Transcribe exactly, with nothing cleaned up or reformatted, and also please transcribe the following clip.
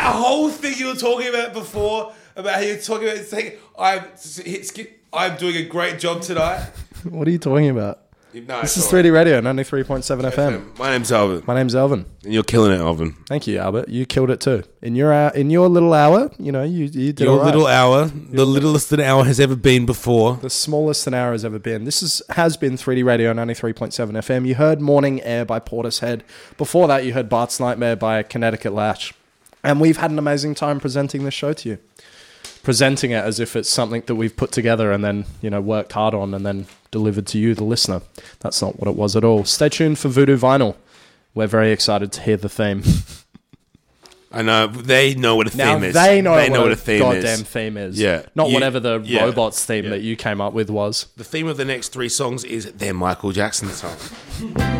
whole thing you were talking about before, about how you're talking about saying, I'm, I'm doing a great job tonight. What are you talking about? No, this is three D Radio, ninety-three point seven F M. My name's Alvin. My name's Alvin. And you're killing it, Alvin. Thank you, Albert. You killed it too. In your uh, in your little hour, you know, you, you did Your all right. little hour, the littlest an hour has ever been before. The smallest an hour has ever been. This is has been three D Radio, ninety-three point seven F M. You heard Morning Air by Portishead. Before that, you heard Bart's Nightmare by Connecticut Lash. And we've had an amazing time presenting this show to you. Presenting it as if it's something that we've put together and then, you know, worked hard on and then delivered to you, the listener. That's not what it was at all. Stay tuned for Voodoo Vinyl. We're very excited to hear the theme. I know. They know what a now theme is. They know, they what, know what a a theme goddamn is. theme is. Yeah. Not You- whatever the yeah. robots theme Yeah. that you came up with was. The theme of the next three songs is their Michael Jackson song.